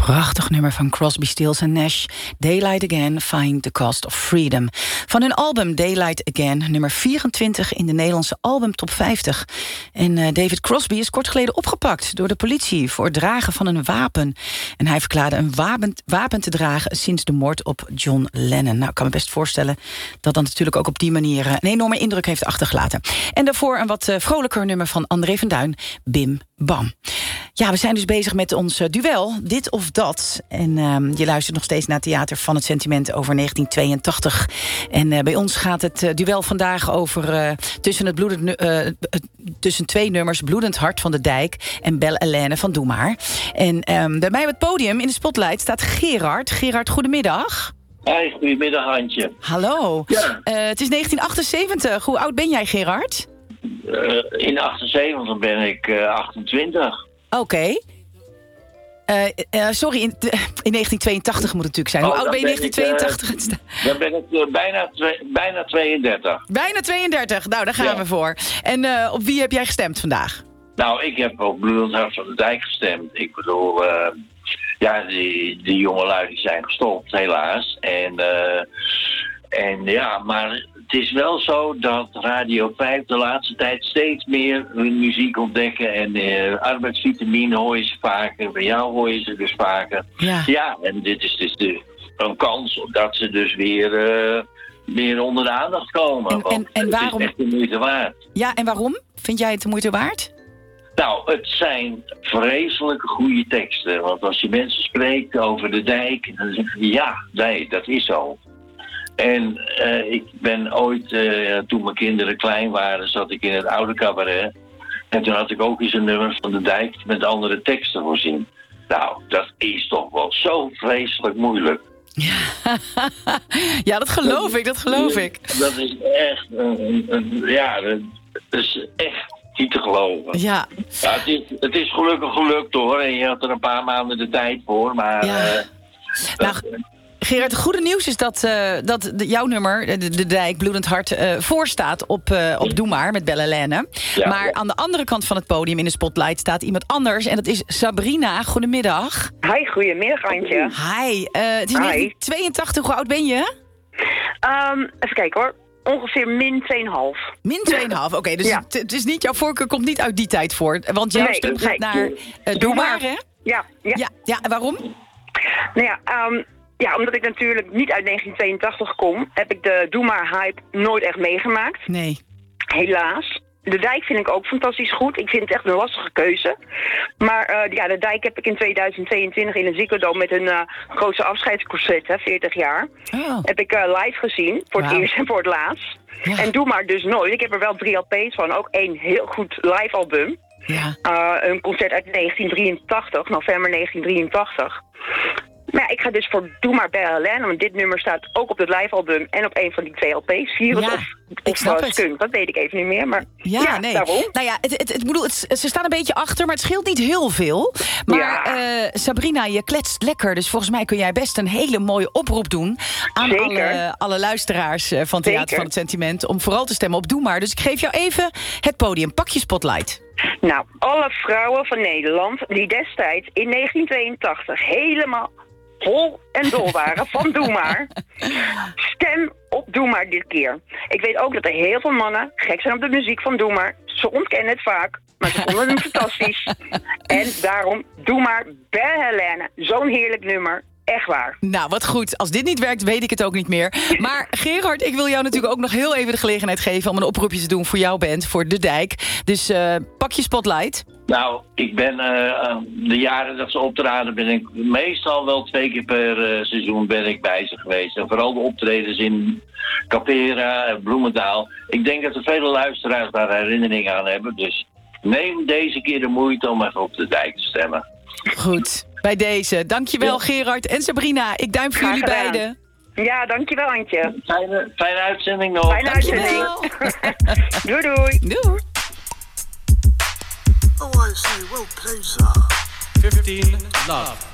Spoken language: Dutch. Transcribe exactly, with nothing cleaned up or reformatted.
Prachtig nummer van Crosby, Stills en Nash. Daylight Again, Find the Cost of Freedom. Van hun album Daylight Again, nummer vierentwintig in de Nederlandse album Top vijftig. En uh, David Crosby is kort geleden opgepakt door de politie voor het dragen van een wapen. En hij verklaarde een wapen, wapen te dragen sinds de moord op John Lennon. Nou, ik kan me best voorstellen dat dat natuurlijk ook op die manier een enorme indruk heeft achtergelaten. En daarvoor een wat uh, vrolijker nummer van André van Duin, Bim Bam. Ja, we zijn dus bezig met ons uh, duel, Dit of Dat. En uh, je luistert nog steeds naar Theater van het Sentiment over negentien tweeëntachtig. En uh, bij ons gaat het uh, duel vandaag over uh, tussen, het bloedend, uh, tussen twee nummers... Bloedend Hart van de Dijk en Belle Hélène van Doe Maar. En um, bij mij op het podium in de spotlight staat Gerard. Gerard, goedemiddag. Hoi, goedemiddag Antje. Hallo. Ja. Uh, het is negentien achtenzeventig. Hoe oud ben jij, Gerard? Uh, in achtenzeventig ben ik uh, achtentwintig. Oké. Okay. Uh, uh, sorry, in, in negentien tweeëntachtig moet het natuurlijk zijn. Hoe oh, oud ben je in negentien tweeëntachtig? Ik, uh, dan ben ik uh, bijna, twee, bijna tweeëndertig. Bijna tweeëndertig, nou daar gaan ja. we voor. En uh, op wie heb jij gestemd vandaag? Nou, ik heb op Bloedend Hart van de Dijk gestemd. Ik bedoel, uh, ja, die, die jongelui die zijn gestopt, helaas. En, uh, en ja, maar het is wel zo dat Radio vijf de laatste tijd steeds meer hun muziek ontdekken. En uh, arbeidsvitamine hoor je ze vaker, bij jou hoor je ze dus vaker. Ja, ja en dit is dus de, een kans dat ze dus weer, uh, weer onder de aandacht komen. En, en, en waarom? Het is echt de moeite waard. Ja, en waarom? Vind jij het de moeite waard? Nou, het zijn vreselijke goede teksten. Want als je mensen spreekt over de dijk, dan zeg je ja, nee, dat is zo. En uh, ik ben ooit, uh, toen mijn kinderen klein waren, zat ik in het oude cabaret. En toen had ik ook eens een nummer van de dijk met andere teksten voorzien. Nou, dat is toch wel zo vreselijk moeilijk. Ja, ja dat geloof ik, dat geloof ik. Dat is echt, een, een, ja, dat is echt niet te geloven. Ja. Ja, het, is, het is gelukkig gelukt hoor, en je had er een paar maanden de tijd voor, maar... Ja. Uh, nou, dat, Gerard, het goede nieuws is dat, uh, dat de, jouw nummer, de, de Dijk, Bloedend Hart, uh, voorstaat op, uh, op Doe Maar met Belle Hélène. Ja, maar ja. aan de andere kant van het podium in de spotlight staat iemand anders. En dat is Sabrina. Goedemiddag. Hi, goedemiddag Antje. Hi. Uh, het is negentien tweeëntachtig. Hoe oud ben je? Um, even kijken hoor. Ongeveer min twee komma vijf. Min twee komma vijf, oké. Okay, dus ja. het is niet, jouw voorkeur komt niet uit die tijd voort. Want jouw nee, stem gaat nee. naar uh, Doe Maar, hè? Ja. Ja, ja, ja. En waarom? Nou ja, um, ja, omdat ik natuurlijk niet uit negentien tweeëntachtig kom, heb ik de Doe Maar hype nooit echt meegemaakt. Nee. Helaas. De Dijk vind ik ook fantastisch goed. Ik vind het echt een lastige keuze. Maar uh, ja, de Dijk heb ik in tweeduizend tweeëntwintig in een Ziggo Dome met een uh, grootste afscheidsconcert, hè, veertig jaar. Oh. Heb ik uh, live gezien, voor het wow. eerst en voor het laatst. Ja. En Doe Maar dus nooit. Ik heb er wel drie L P's van, ook één heel goed live album. Ja. Uh, een concert uit negentien drieëntachtig, november negentien drieëntachtig. Maar ja, ik ga dus voor Doe Maar Belle Hélène, want dit nummer staat ook op het live-album en op een van die twee L P's. Virus ja, of, of uh, Skunk, dat weet ik even niet meer, maar ja, ja nee. daarom. Nou ja, het, het, het, bedoel, het, ze staan een beetje achter, maar het scheelt niet heel veel. Maar ja. uh, Sabrina, je kletst lekker, dus volgens mij kun jij best een hele mooie oproep doen aan alle, alle luisteraars van Theater Zeker. van het Sentiment om vooral te stemmen op Doe Maar. Dus ik geef jou even het podium. Pak je spotlight. Nou, alle vrouwen van Nederland die destijds in negentien tweeëntachtig helemaal vol en dol waren van Doe Maar. Stem op Doe Maar dit keer. Ik weet ook dat er heel veel mannen gek zijn op de muziek van Doe Maar. Ze ontkennen het vaak, maar ze vonden hem fantastisch. En daarom Doe Maar Belle Hélène. Zo'n heerlijk nummer. Echt waar. Nou, wat goed. Als dit niet werkt, weet ik het ook niet meer. Maar Gerard, ik wil jou natuurlijk ook nog heel even de gelegenheid geven om een oproepje te doen voor jouw band, voor De Dijk. Dus uh, pak je spotlight. Nou, ik ben uh, de jaren dat ze optraden ben ik meestal wel twee keer per uh, seizoen ben ik bij ze geweest. En vooral de optredens in Capera en Bloemendaal. Ik denk dat er vele luisteraars daar herinneringen aan hebben. Dus neem deze keer de moeite om even op De Dijk te stemmen. Goed, bij deze. Dankjewel ja. Gerard en Sabrina. Ik duim voor jullie beiden. Ja, dankjewel Antje. Fijne, fijne uitzending nog. Fijne uitzending. Doei doei. Doei. Oh, I say, well, please, uh... fifteen Love.